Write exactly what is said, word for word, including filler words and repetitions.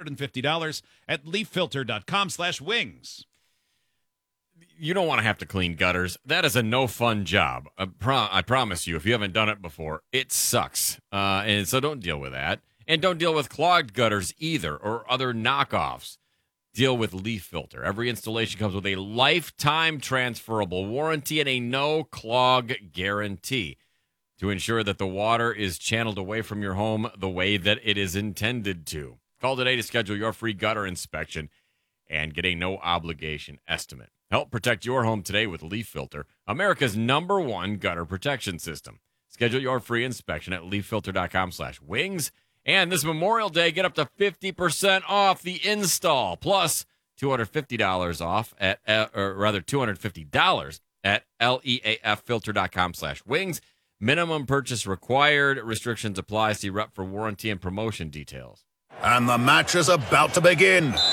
hundred fifty dollars at leaffilter.com slash wings. You don't want to have to clean gutters. That is a no fun job. I, pro- I promise you, if you haven't done it before, it sucks. Uh, and so don't deal with that. And don't deal with clogged gutters either or other knockoffs. Deal with Leaf Filter. Every installation comes with a lifetime transferable warranty and a no clog guarantee to ensure that the water is channeled away from your home the way that it is intended to. Call today to schedule your free gutter inspection and get a no obligation estimate. Help protect your home today with Leaf Filter, America's number one gutter protection system. Schedule your free inspection at leaffilter.com slash wings. And this Memorial Day, get up to fifty percent off the install, plus two hundred fifty dollars off at, uh, or rather two hundred fifty dollars at leaffilter.com slash wings. Minimum purchase required. Restrictions apply. See rep for warranty and promotion details. And the match is about to begin.